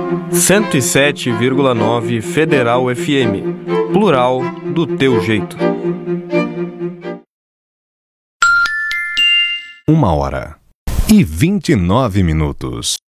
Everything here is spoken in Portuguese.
107,9 Federal FM. Plural do teu jeito. 1h29.